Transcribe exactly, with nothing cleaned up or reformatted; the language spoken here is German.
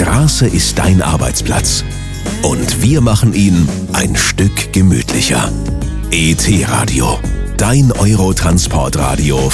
Straße ist dein Arbeitsplatz. Und wir machen ihn ein Stück gemütlicher. E T-Radio, dein Eurotransportradio